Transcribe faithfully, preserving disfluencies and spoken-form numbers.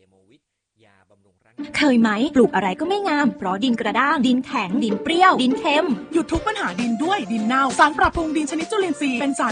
โมวิทยาบำรุงร่างเคยไหมปลูกอะไรก็ไม่งามเพราะดินกระด้างดินแข็งดินเปรี้ยวดินเค็มหยุดทุกปัญหาดินด้วยดินเน่าสารปรับปรุงดินชนิดจุลินทรีย์เป็นสาร